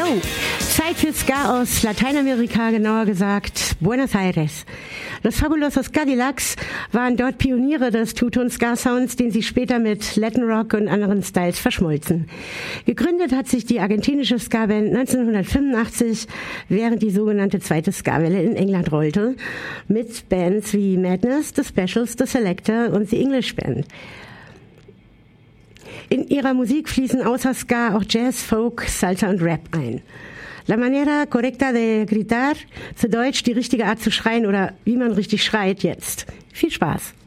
So, Zeit für Ska aus Lateinamerika, genauer gesagt Buenos Aires. Los Fabulosos Cadillacs waren dort Pioniere des Two-Tone-Ska-Sounds, den sie später mit Latin Rock und anderen Styles verschmolzen. Gegründet hat sich die argentinische Ska-Band 1985, während die sogenannte zweite Ska-Welle in England rollte, mit Bands wie Madness, The Specials, The Selector und The English Band. In ihrer Musik fließen außer Ska auch Jazz, Folk, Salsa und Rap ein. La manera correcta de gritar, zu Deutsch die richtige Art zu schreien oder wie man richtig schreit jetzt. Viel Spaß!